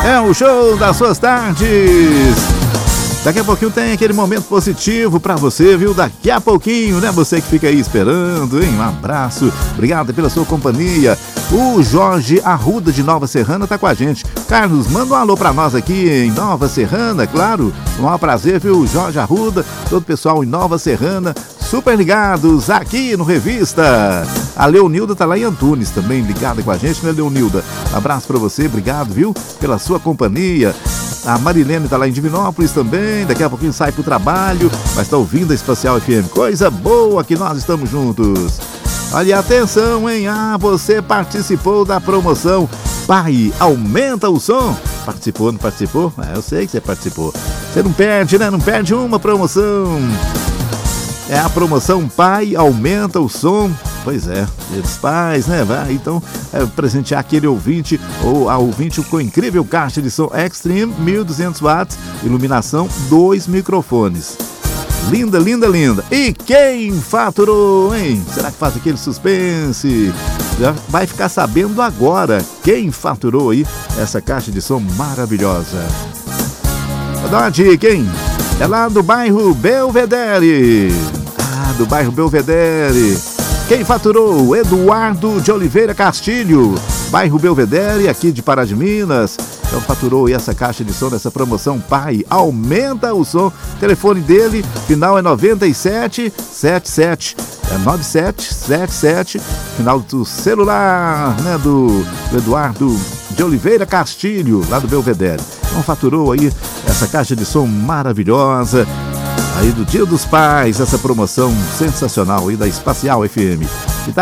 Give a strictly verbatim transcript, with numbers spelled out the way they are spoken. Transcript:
É o show das suas tardes. Daqui a pouquinho tem aquele momento positivo pra você, viu? Daqui a pouquinho, né? Você que fica aí esperando, hein? Um abraço, obrigado pela sua companhia. O Jorge Arruda de Nova Serrana tá com a gente. Carlos, manda um alô pra nós aqui em Nova Serrana, claro. Um maior prazer, viu? Jorge Arruda, todo o pessoal em Nova Serrana, super ligados aqui no Revista. A Leonilda tá lá em Antunes também, ligada com a gente, né, Leonilda? Abraço pra você, obrigado, viu? Pela sua companhia. A Marilene tá lá em Divinópolis também, daqui a pouquinho sai pro trabalho, mas tá ouvindo a Espacial F M. Coisa boa que nós estamos juntos. Olha, atenção, hein? Ah, você participou da promoção Pai, aumenta o som. Participou, não participou? Ah, eu sei que você participou. Você não perde, né? Não perde uma promoção. É a promoção Pai, aumenta o som. Pois é, Dia dos Pais, né? Vai, então, é, presentear aquele ouvinte ou a ouvinte com incrível caixa de som Extreme, mil e duzentos watts, iluminação, dois microfones. Linda, linda, linda. E quem faturou, hein? Será que faz aquele suspense? Já vai ficar sabendo agora quem faturou aí essa caixa de som maravilhosa. Vou dar uma dica, hein? É lá do bairro Belvedere. Ah, do bairro Belvedere. Quem faturou? Eduardo de Oliveira Castilho, bairro Belvedere, aqui de Pará de Minas. Então faturou aí essa caixa de som dessa promoção Pai, aumenta o som. O telefone dele, final é noventa e sete setenta e sete. É noventa e sete setenta e sete, final do celular, né, do, do Eduardo de Oliveira Castilho, lá do Belvedere. Então faturou aí essa caixa de som maravilhosa. Aí do Dia dos Pais, essa promoção sensacional aí da Espacial F M.